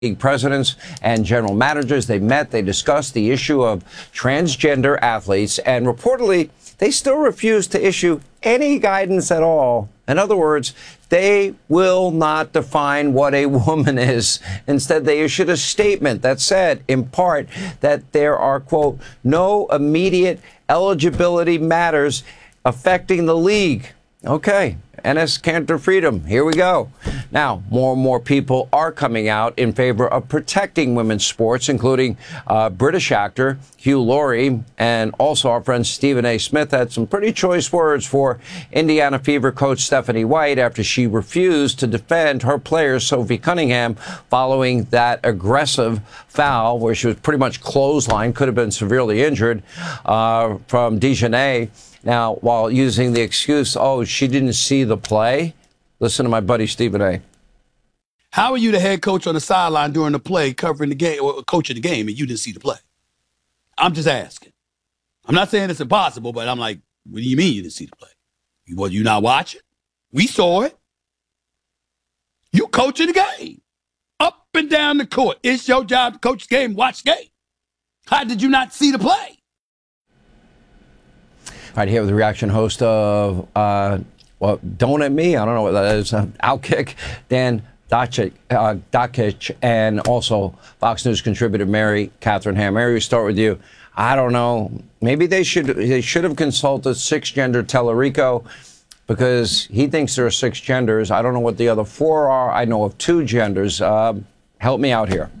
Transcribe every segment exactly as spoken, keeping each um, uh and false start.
presidents and general managers. They met, they discussed the issue of transgender athletes, and reportedly, they still refuse to issue any guidance at all. In other words, they will not define what a woman is. Instead, they issued a statement that said, in part, that there are, quote, no immediate eligibility matters affecting the league. Okay, Enes Kanter Freedom, here we go. Now, more and more people are coming out in favor of protecting women's sports, including uh, British actor Hugh Laurie, and also our friend Stephen A. Smith had some pretty choice words for Indiana Fever coach Stephanie White after she refused to defend her player Sophie Cunningham following that aggressive foul where she was pretty much clotheslined, could have been severely injured, uh, from DeJohnette. Now, while using the excuse, oh, she didn't see the play, listen to my buddy Stephen A. How are you the head coach on the sideline during the play, covering the game, or coaching the game, and you didn't see the play? I'm just asking. I'm not saying it's impossible, but I'm like, what do you mean you didn't see the play? Well, you not watching? We saw it. You coaching the game. Up and down the court. It's your job to coach the game, watch the game. How did you not see the play? All right, here with the reaction host of, uh, well, Don't At Me, I don't know what that is, uh, Outkick, Dan Dakich, uh, Dakich, and also Fox News contributor Mary Catherine Ham. Mary, we start with you. I don't know, maybe they should they should have consulted six-gender Tellerico because he thinks there are six genders. I don't know what the other four are. I know of two genders. Uh, help me out here.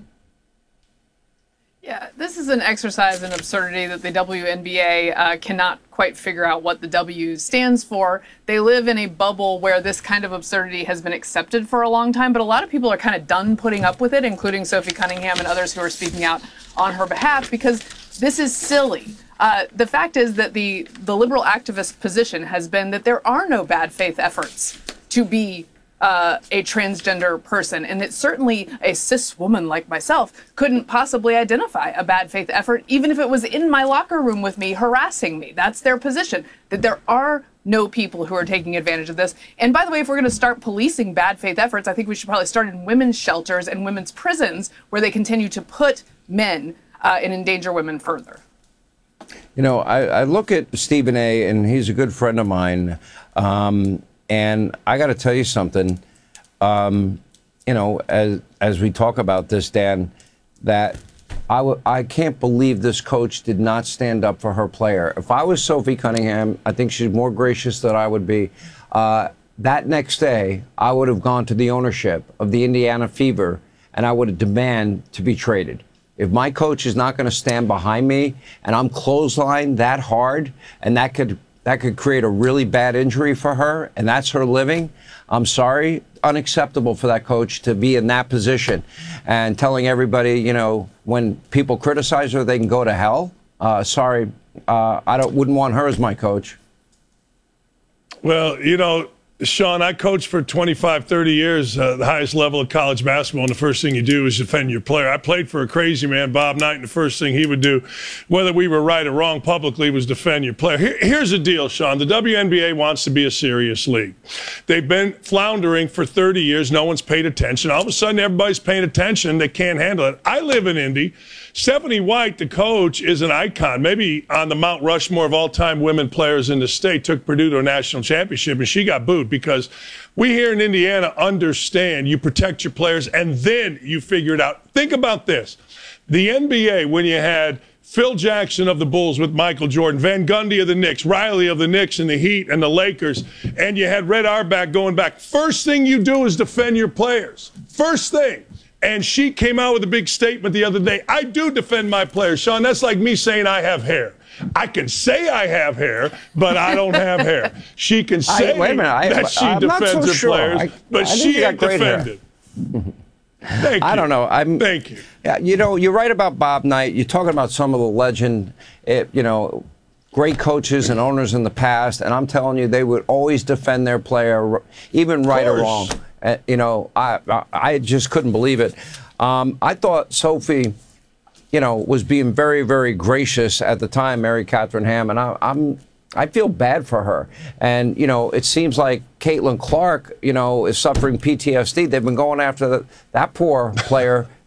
Yeah, this is an exercise in absurdity that the W N B A uh, cannot quite figure out what the W stands for. They live in a bubble where this kind of absurdity has been accepted for a long time, but a lot of people are kind of done putting up with it, including Sophie Cunningham and others who are speaking out on her behalf, because this is silly. Uh, the fact is that the, the liberal activist position has been that there are no bad faith efforts to be Uh, a transgender person, and that certainly a cis woman like myself couldn't possibly identify a bad faith effort, even if it was in my locker room with me harassing me. That's their position, that there are no people who are taking advantage of this. And by the way, if we're going to start policing bad faith efforts, I think we should probably start in women's shelters and women's prisons where they continue to put men uh, and endanger women further. You know, I, I look at Stephen A., and he's a good friend of mine. Um, And I got to tell you something, um, you know, as as we talk about this, Dan, that I, w I can't believe this coach did not stand up for her player. If I was Sophie Cunningham, I think she's more gracious than I would be. Uh, that next day, I would have gone to the ownership of the Indiana Fever, and I would have demanded to be traded. If my coach is not going to stand behind me, and I'm clotheslined that hard, and that could That could create a really bad injury for her, and that's her living. I'm sorry, unacceptable for that coach to be in that position and telling everybody, you know, when people criticize her, they can go to hell. Uh, sorry, uh, I don't, wouldn't want her as my coach. Well, you know, Sean, I coached for twenty-five, thirty years, uh, the highest level of college basketball, and the first thing you do is defend your player. I played for a crazy man, Bob Knight, and the first thing he would do, whether we were right or wrong publicly, was defend your player. Here, here's the deal, Sean. The W N B A wants to be a serious league. They've been floundering for thirty years. No one's paid attention. All of a sudden, everybody's paying attention. They can't handle it. I live in Indy. Stephanie White, the coach, is an icon, maybe on the Mount Rushmore of all-time women players in the state, took Purdue to a national championship, and she got booed because we here in Indiana understand you protect your players, and then you figure it out. Think about this. The N B A, when you had Phil Jackson of the Bulls with Michael Jordan, Van Gundy of the Knicks, Riley of the Knicks and the Heat and the Lakers, and you had Red Auerbach going back, first thing you do is defend your players. First thing. And she came out with a big statement the other day. I do defend my players, Sean. That's like me saying I have hair. I can say I have hair, but I don't have hair. She can say I, wait a minute, I, that she I'm defends not so her sure. players, I, but I she ain't defended. Thank you. I don't know. I'm, Thank you. Yeah, you know, you're right about Bob Knight. You're talking about some of the legend, it, you know, great coaches and owners in the past, and I'm telling you, they would always defend their player, even right or wrong. Uh, you know, I, I I just couldn't believe it. Um, I thought Sophie, you know, was being very, very gracious at the time, Mary Catherine Ham, and I, I'm I feel bad for her. And, you know, it seems like Caitlin Clark, you know, is suffering P T S D. They've been going after the, that poor player